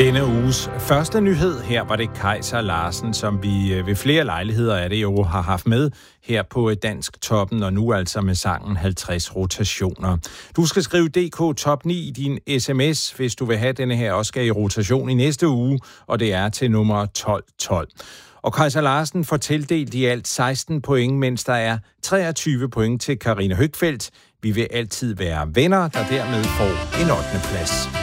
Denne uges første nyhed, her var det Kaiser Larsen, som vi ved flere lejligheder af det jo har haft med her på Dansk Toppen, og nu altså med sangen 50 rotationer. Du skal skrive DK Top 9 i din sms, hvis du vil have denne her også skal i rotation i næste uge, og det er til nummer 1212. Og Kaiser Larsen får tildelt i alt 16 point, mens der er 23 point til Karina Høgfeldt. Vi vil altid være venner, der dermed får en 8. plads.